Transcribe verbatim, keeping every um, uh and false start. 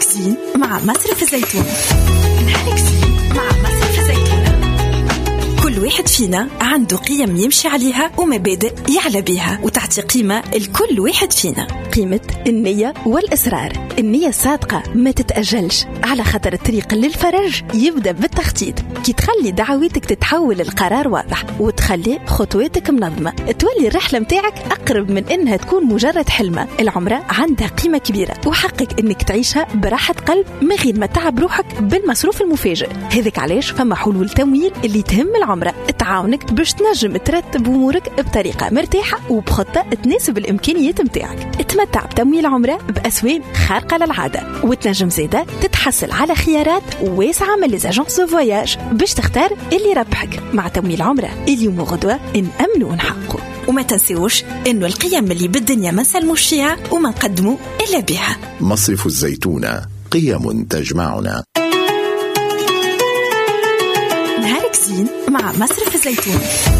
نهارك زين مع مصرف الزيتون. نهارك زين مع مصرف الزيتون. كل واحد فينا عنده قيم يمشي عليها ومبادئ يعلى بيها وتعطي قيمة لكل واحد فينا. قيمة النية والإصرار. النية الصادقة ما تتأجلش، على خطر الطريق للفرج يبدأ بالتخطيط. كي تخلي دعواتك تتحول للقرار واضح وتخلي خطواتك منظمة، تولي الرحلة متاعك أقرب من إنها تكون مجرد حلمة. العمرة عندها قيمة كبيرة وحقك إنك تعيشها براحة قلب من غير ما تعب روحك بالمصروف المفاجئ. هذاك علاش فما حلول تمويل اللي تهم العمرة تعاونك باش تنجم ترتب أمورك بطريقة مرتاحة وبخطة تناسب الإمكانيات متاعك. تمتع بتمويل عمرة بأسوان خارقة للعادة، وتنجم زيادة تتحصل على خيارات واسعة من ليزاجونس دو فواياج باش تختار اللي ربحك. مع تمويل عمرة اليوم وغدوة نأمن ونحقق. وما تنسيوش إنه القيم اللي بالدنيا ما نسلموش فيها وما نقدموا إلا بها. مصرف الزيتون، قيم تجمعنا. نهارك زين مع مصرف الزيتون.